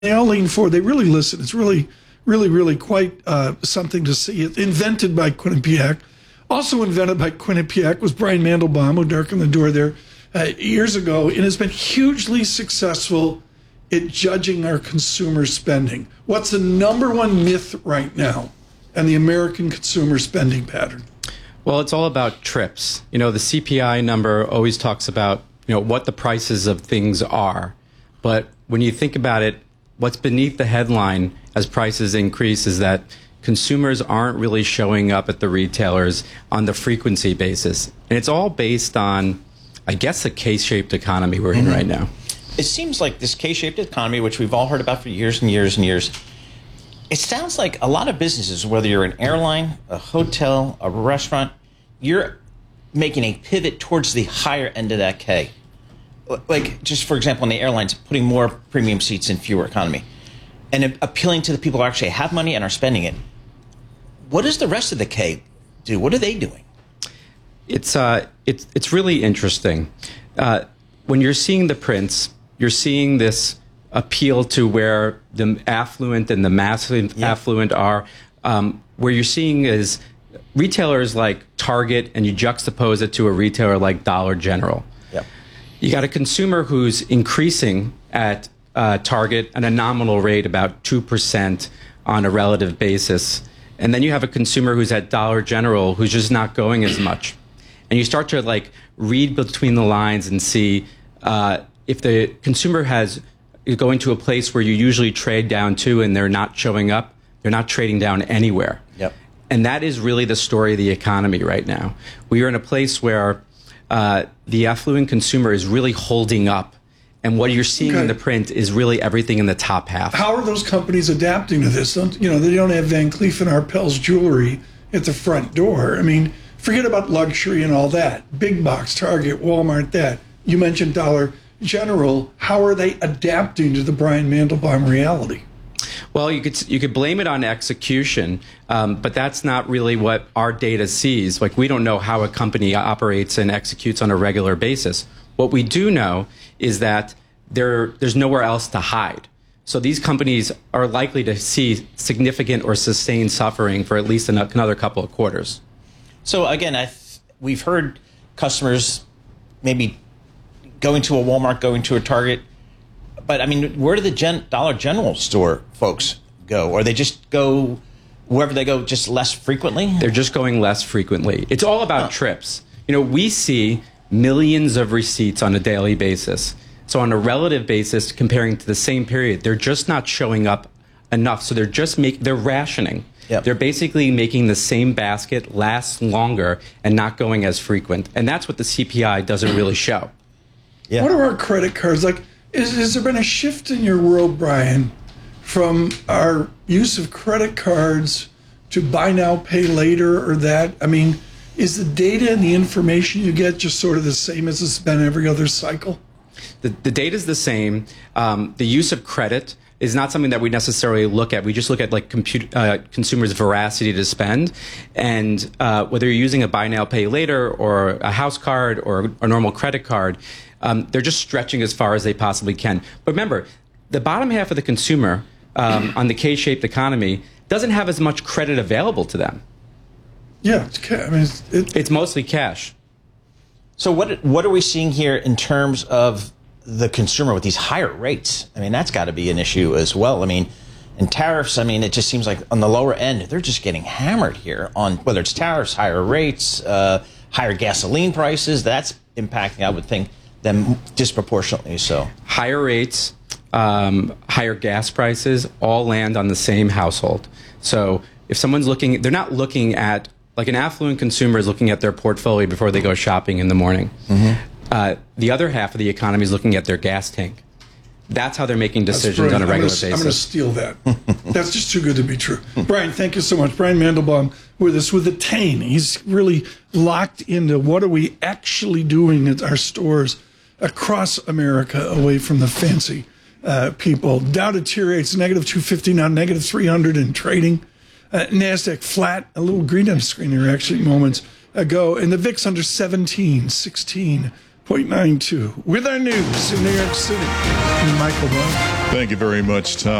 they all lean forward. They really listen. It's really, really, really quite something to see. It's invented by Quinnipiac. Also invented by Quinnipiac was Brian Mandelbaum, who darkened the door there years ago, and has been hugely successful at judging our consumer spending. What's the number one myth right now in the American consumer spending pattern? Well, it's all about trips. You know, the CPI number always talks about, you know, what the prices of things are. But when you think about it, what's beneath the headline as prices increase is that consumers aren't really showing up at the retailers on the frequency basis. And it's all based on, I guess, the K-shaped economy we're in right now. It seems like this K-shaped economy, which we've all heard about for years and years and years, it sounds like a lot of businesses, whether you're an airline, a hotel, a restaurant, you're making a pivot towards the higher end of that K. Like, just for example, in the airlines, putting more premium seats in fewer economy and appealing to the people who actually have money and are spending it. What does the rest of the K do? What are they doing? It's really interesting. When you're seeing the prints, you're seeing this appeal to where the affluent and the mass affluent are. Where you're seeing is retailers like Target, and you juxtapose it to a retailer like Dollar General. Yep. You got a consumer who's increasing at Target at a nominal rate about 2% on a relative basis. And then you have a consumer who's at Dollar General who's just not going as much. And you start to like read between the lines and see if the consumer is going to a place where you usually trade down to and they're not showing up, they're not trading down anywhere. Yep. And that is really the story of the economy right now. We are in a place where the affluent consumer is really holding up. And what you're seeing in the print is really everything in the top half. How are those companies adapting to this? They don't have Van Cleef and Arpels jewelry at the front door. I mean, forget about luxury and all that. Big box, Target, Walmart, that. You mentioned Dollar General. How are they adapting to the Brian Mandelbaum reality? Well, you could blame it on execution, but that's not really what our data sees. Like, we don't know how a company operates and executes on a regular basis. What we do know is that there's nowhere else to hide. So these companies are likely to see significant or sustained suffering for at least another couple of quarters. So again, we've heard customers maybe going to a Walmart, going to a Target, but I mean, where do the Dollar General store folks go? Or they just go wherever they go, just less frequently? They're just going less frequently. It's all about trips. You know, we see millions of receipts on a daily basis. So on a relative basis, comparing to the same period, they're just not showing up enough. So they're rationing. Yep. They're basically making the same basket last longer and not going as frequent. And that's what the CPI doesn't really show. Yeah. What are our credit cards like? Has there been a shift in your world, Brian, from our use of credit cards to buy now, pay later, or that? I mean, is the data and the information you get just sort of the same as it's been every other cycle? The data is the same. The use of credit is not something that we necessarily look at. We just look at like consumers' veracity to spend, and whether you're using a buy now, pay later, or a house card, or a normal credit card, they're just stretching as far as they possibly can. But remember, the bottom half of the consumer on the K-shaped economy doesn't have as much credit available to them. Yeah, it's mostly cash. So what are we seeing here in terms of the consumer with these higher rates? I mean, that's got to be an issue as well. I mean, and tariffs, I mean, it just seems like on the lower end, they're just getting hammered here on whether it's tariffs, higher rates, higher gasoline prices. That's impacting, I would think, them disproportionately so. Higher rates, higher gas prices all land on the same household. So if someone's looking, they're not looking at, like an affluent consumer is looking at their portfolio before they go shopping in the morning. Mm-hmm. The other half of the economy is looking at their gas tank. That's how they're making decisions on a regular basis. I'm going to steal that. That's just too good to be true. Brian, thank you so much. Brian Mandelbaum with us with Attain. He's really locked into what are we actually doing at our stores across America away from the fancy people. Dow deteriorates, negative 250 now, negative 300 in trading. NASDAQ flat, a little green on the screen here actually moments ago. And the VIX under 17, 16.92. With our news in New York City, I'm Michael Barr. Thank you very much, Tom.